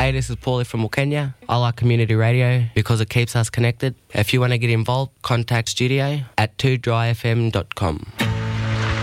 Hey, this is Paulie from Wilkenya. I like community radio because it keeps us connected. If you want to get involved, contact studio at 2dryfm.com.